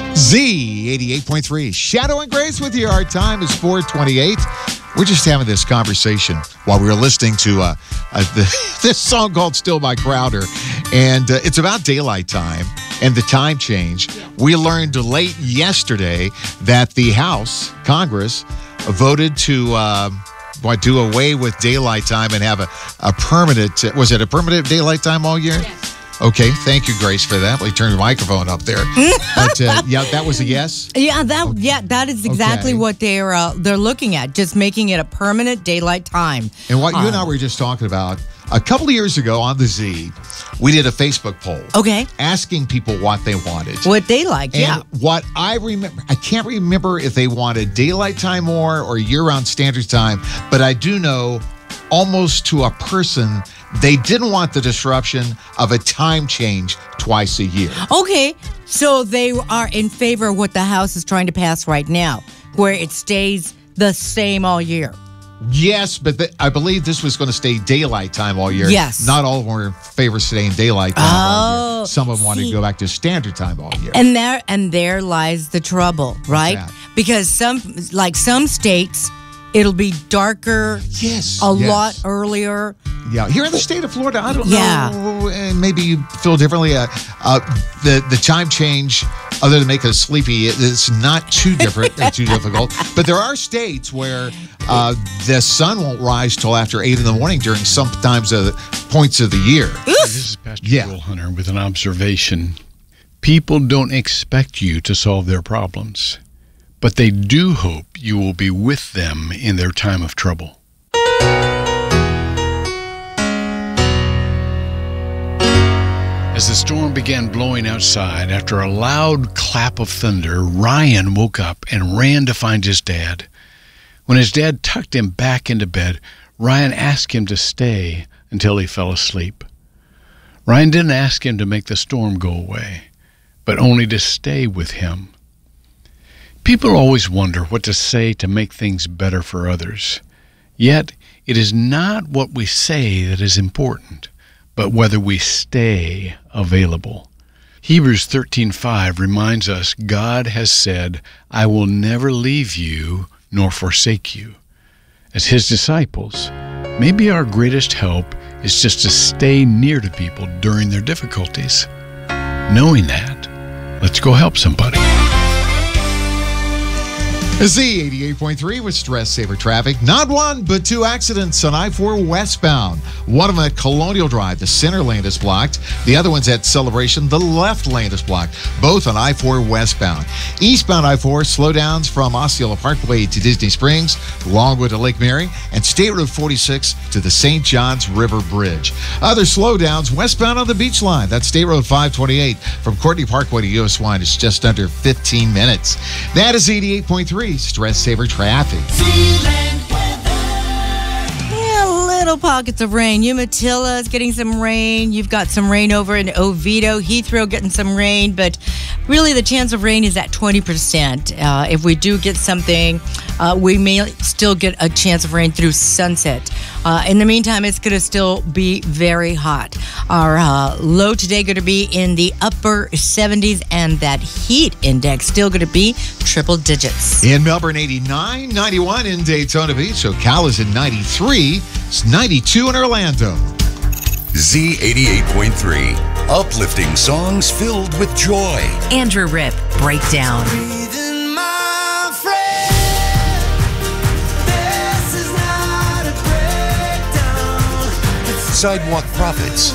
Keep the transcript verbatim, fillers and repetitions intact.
Z eighty-eight point three. Shadow and Grace with you. Our time is four twenty-eight. We're just having this conversation while we were listening to uh, uh, the, this song called Still by Crowder. And uh, it's about daylight time and the time change. We learned late yesterday that the House, Congress, voted to uh, what, do away with daylight time and have a, a permanent, was it a permanent daylight time all year? Yes. Okay, thank you, Grace, for that. Well, you turned your microphone up there. But uh, yeah, that was a yes? Yeah, that yeah, that is exactly Okay. what they're uh, they're looking at, just making it a permanent daylight time. And what you and I Um, were just talking about, a couple of years ago on the Z, we did a Facebook poll Okay, asking people what they wanted. what they like, And yeah. what I remember, I can't remember if they wanted daylight time more or year-round standard time, but I do know almost to a person, they didn't want the disruption of a time change twice a year. Okay, so they are in favor of what the House is trying to pass right now, where it stays the same all year. Yes, but th- I believe this was going to stay daylight time all year. Yes. Not all of them were in favor of staying daylight time all year. Oh, Some of them wanted see. to go back to standard time all year. And there and there lies the trouble, right? that? Because some like some states, it'll be darker yes. a yes. lot earlier. Yeah, here in the state of Florida, I don't Yeah. know, and maybe you feel differently. Uh, uh, the the time change, other than make us sleepy, it- it's not too different or too difficult. But there are states where uh, the sun won't rise till after eight in the morning during some times of the points of the year. This is Pastor Yeah. Joel Hunter with an observation. People don't expect you to solve their problems, but they do hope you will be with them in their time of trouble. As the storm began blowing outside, after a loud clap of thunder, Ryan woke up and ran to find his dad. When his dad tucked him back into bed, Ryan asked him to stay until he fell asleep. Ryan didn't ask him to make the storm go away, but only to stay with him. People always wonder what to say to make things better for others. Yet, it is not what we say that is important, but whether we stay available. Hebrews thirteen five reminds us God has said, "I will never leave you nor forsake you." As His disciples, maybe our greatest help is just to stay near to people during their difficulties. Knowing that, let's go help somebody. Z eighty-eight point three with Stress Saver Traffic. Not one, but two accidents on I four westbound. One of them at Colonial Drive. The center lane is blocked. The other one's at Celebration. The left lane is blocked. Both on I four westbound. Eastbound I four, slowdowns from Osceola Parkway to Disney Springs, Longwood to Lake Mary, and State Road forty-six to the Saint Johns River Bridge. Other slowdowns westbound on the Beach Line. That's State Road five twenty-eight from Courtney Parkway to U S one. It's just under fifteen minutes. That is eighty-eight point three. Stress Saver Traffic. Yeah, little pockets of rain. Umatilla is getting some rain. You've got some rain over in Oviedo, Heathrow getting some rain, but really the chance of rain is at twenty percent. Uh, if we do get something, uh, we may still get a chance of rain through sunset. Uh, in the meantime, it's going to still be very hot. Our uh, low today going to be in the upper seventies, and that heat index still going to be triple digits. In Melbourne, eighty-nine, ninety-one in Daytona Beach. Ocala's in ninety-three. It's ninety-two in Orlando. Z eighty-eight point three. Uplifting songs filled with joy. Andrew Rip, Breakdown. Sidewalk Prophets.